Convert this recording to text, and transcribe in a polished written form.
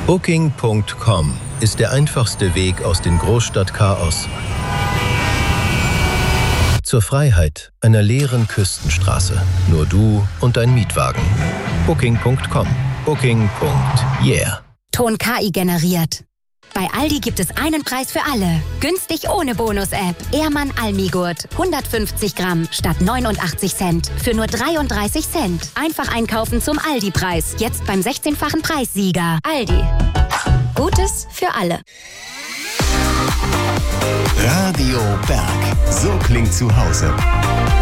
Booking.com ist der einfachste Weg aus dem Großstadtchaos zur Freiheit einer leeren Küstenstraße. Nur du und dein Mietwagen. Booking.com. Booking.yeah. Ton KI generiert. Bei Aldi gibt es einen Preis für alle. Günstig ohne Bonus-App. Ehrmann Almigurt. 150 Gramm statt 89 Cent. Für nur 33 Cent. Einfach einkaufen zum Aldi-Preis. Jetzt beim 16-fachen Preissieger. Aldi. Gutes für alle. Radio Berg. So klingt zu Hause.